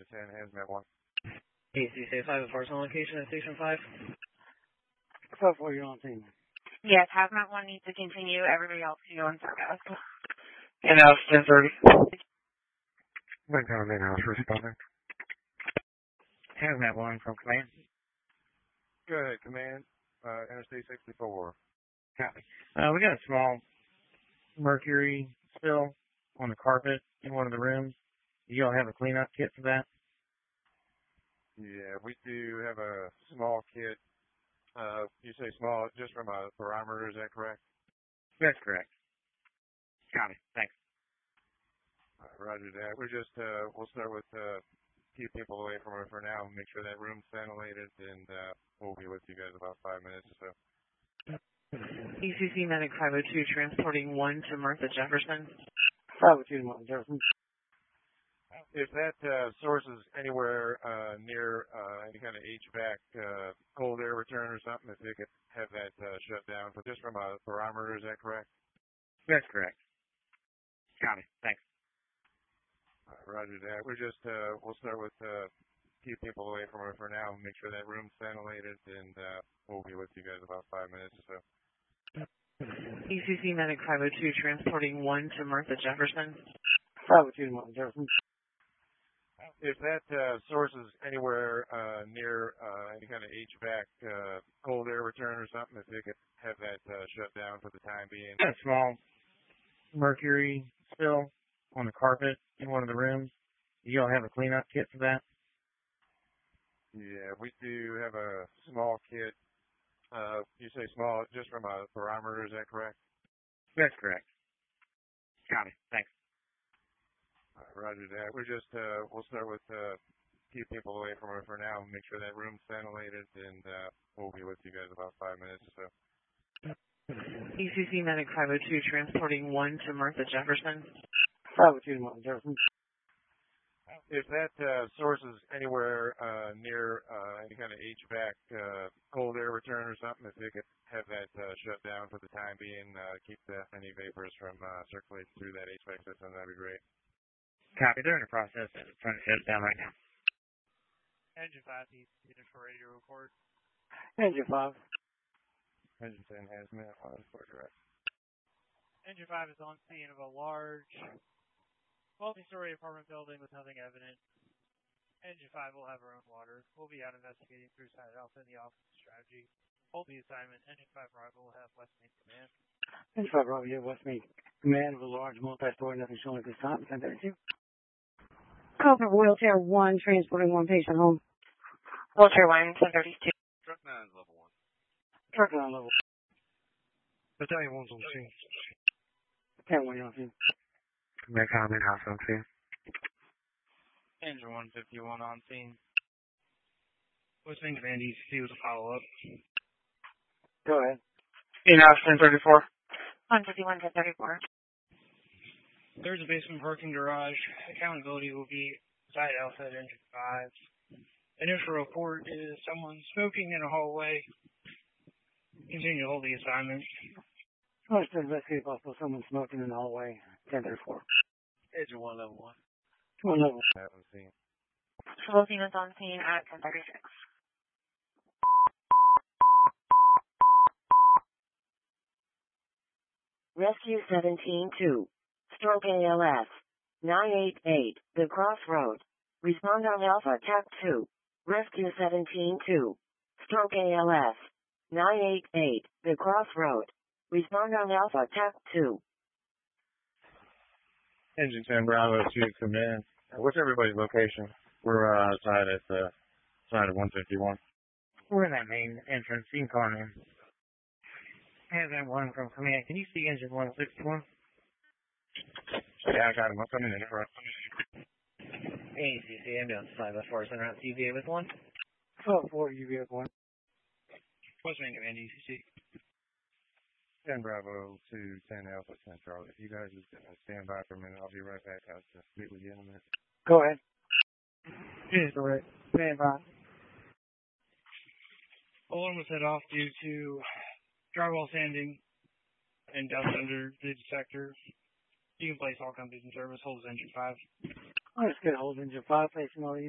10 Hazmat 1. ACC 5 at Farson location at Station 5. 5-4, you're on scene. Yes, Hazmat 1 needs to continue. Everybody else can go on Sargasso. In-house 1030. Lincoln in-house responding. Hazmat 1 from command. Go ahead, command. Interstate 64. Copy. We got a small mercury spill on the carpet in one of the rooms. Do you all have a cleanup kit for that? Yeah, we do have a small kit. You say small just from a barometer, is that correct? That's correct. Copy. Thanks. Roger that. We're just, we'll start with keep people away from it for now and make sure that room's ventilated, and we'll be with you guys about 5 minutes or so. ECC Medic 502 transporting 1 to Martha Jefferson. 502 to Martha Jefferson. If that source is anywhere near any kind of HVAC cold air return or something, if they could have that shut down, but just from a barometer, is that correct? That's correct. Copy. Thanks. Roger that. We're just, we'll start with keep people away from it for now and make sure that room's ventilated, and we'll be with you guys about 5 minutes or so. ECC Medic 502 transporting 1 to Martha Jefferson. 502 to Martha Jefferson. If that source is anywhere near any kind of HVAC cold air return or something, if they could have that shut down for the time being. A small mercury spill on the carpet in one of the rooms. Do you all have a cleanup kit for that? Yeah, we do have a small kit. You say small just from a barometer, is that correct? That's correct. Copy. Thanks. Roger that. We're just, we'll start with keep people away from it for now and make sure that room's ventilated, and we'll be with you guys about 5 minutes or so. ECC Medic 502 transporting 1 to Martha Jefferson. 502 to Martha Jefferson. If that source is anywhere near any kind of HVAC cold air return or something, if they could have that shut down for the time being, keep any vapors from circulating through that HVAC system, that'd be great. Copy. They're in the process of trying to shut it down right now. Engine 5 needs to get for radio record. Engine 5. Engine 10 Hazmat, report direct. Engine 5 is on scene of a large multi-story apartment building with nothing evident. Engine 5 will have her own water. We'll be out investigating through Side Alpha in the Office of Strategy. Hold the assignment. Engine 5 Bravo will have West Main Command. Engine 5 Bravo, yeah, West Main Command of a large multi-story, nothing showing at this time. 1032. Cobra Wheelchair 1 transporting 1 patient home. Wheelchair 1, 1032. Truck 9 is level 1. Truck 9 level. Battalion 1's on scene. 10-1, you're on scene. Command comment, house on scene. Engine 151 on scene. West Main Command ECC with a follow-up. Go ahead. In-house 1034. 151 to 34. There's a basement parking garage. Accountability will be Side Alpha at Engine 5. Initial report is someone smoking in a hallway. Continue to hold the assignment. Let's investigate possible someone smoking in the hallway. 1034. Engine 1 level 1. 1 level. Haven't seen. Both units on scene at 1036. Rescue 17-2. Stroke ALS. 988. The Crossroad. Respond on Alpha TAC 2. Rescue 17-2. Stroke ALS. 988. The Crossroad. Respond on Alpha TAC 2. Engine 10 Bravo to command. What's everybody's location? We're outside at side of 151. We're in that main entrance. You can call in. Hazmat 1 from command. Can you see engine 161? Yeah, I got him. I'm coming in front. ACC ambulance 5 at Forest Center at CVA with 1. 12-4, UV 1. West Main Command ECC. 10 Bravo to 10 Alpha Central. If you guys just stand by for a minute, I'll be right back. I'll speak with you in a minute. Go ahead. Yes, all right. Stand by. Alarm was set off due to drywall sanding and dust under the detector. You can place all companies in service. Hold Engine 5. Let's get hold Engine 5, facing all